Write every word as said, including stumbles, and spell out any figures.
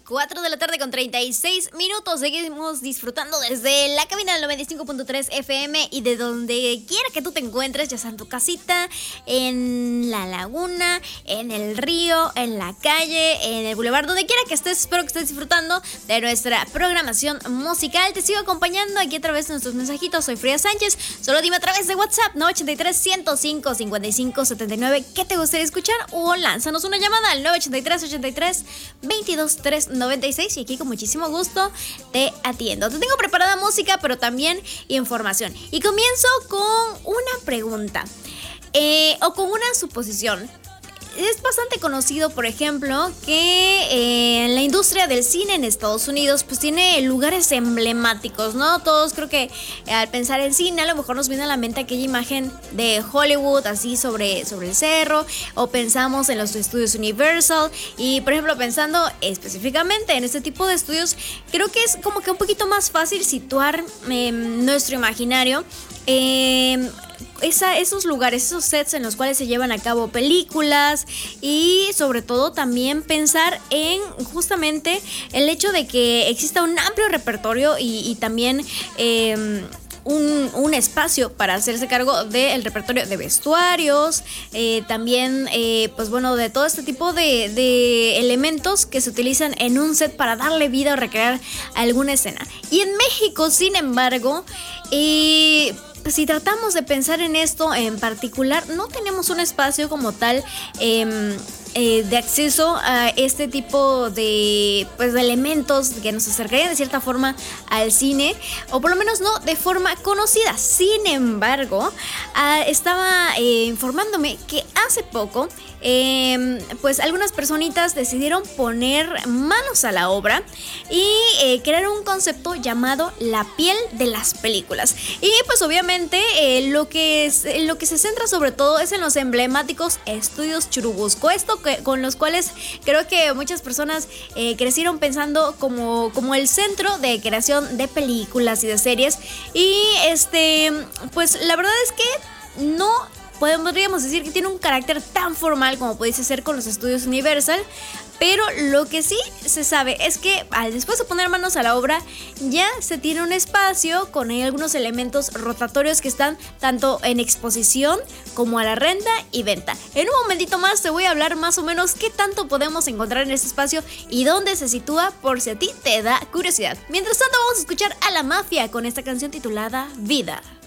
cuatro de la tarde con treinta y seis minutos. Seguimos disfrutando desde la cabina del noventa y cinco punto tres F M y de donde quiera que tú te encuentres, ya sea en tu casita, en la laguna, en el río, en la calle, en el bulevar, donde quiera que estés. Espero que estés disfrutando de nuestra programación musical. Te sigo acompañando aquí a través de nuestros mensajitos. Soy Frida Sánchez. Solo dime a través de WhatsApp nueve ocho tres, ciento cinco, cincuenta y cinco setenta y nueve qué te gustaría escuchar, o lánzanos una llamada al nueve ocho tres, ochenta y tres, veintidós, trescientos noventa y seis y aquí con muchísimo gusto te atiendo. Te tengo preparada música, pero también información. Y comienzo con una pregunta eh, o con una suposición. Es bastante conocido, por ejemplo, que eh, la industria del cine en Estados Unidos pues tiene lugares emblemáticos, ¿no? Todos creo que eh, al pensar en cine a lo mejor nos viene a la mente aquella imagen de Hollywood así sobre, sobre el cerro, o pensamos en los estudios Universal. Y por ejemplo, pensando específicamente en este tipo de estudios, creo que es como que un poquito más fácil situar eh, nuestro imaginario eh, Esa, esos lugares, esos sets en los cuales se llevan a cabo películas, y sobre todo también pensar en justamente el hecho de que exista un amplio repertorio y, y también eh, un, un espacio para hacerse cargo del repertorio de vestuarios, eh, también eh, pues bueno, de todo este tipo de, de elementos que se utilizan en un set para darle vida o recrear alguna escena. Y en México, sin embargo, eh, pues si tratamos de pensar en esto en particular, no tenemos un espacio como tal eh, eh, de acceso a este tipo de, pues, de elementos que nos acercarían de cierta forma al cine, o por lo menos no de forma conocida. Sin embargo, ah, estaba eh, informándome que hace poco Eh, pues algunas personitas decidieron poner manos a la obra y eh, crear un concepto llamado la piel de las películas. Y pues obviamente eh, lo, que es, lo que se centra sobre todo es en los emblemáticos estudios Churubusco, esto que, con los cuales creo que muchas personas eh, crecieron pensando como, como el centro de creación de películas y de series. Y este pues la verdad es que no podríamos decir que tiene un carácter tan formal como pudiese ser con los estudios Universal, pero lo que sí se sabe es que al después de poner manos a la obra ya se tiene un espacio con algunos elementos rotatorios que están tanto en exposición como a la renta y venta. En un momentito más te voy a hablar más o menos qué tanto podemos encontrar en este espacio y dónde se sitúa, por si a ti te da curiosidad. Mientras tanto, vamos a escuchar a La Mafia con esta canción titulada Vida.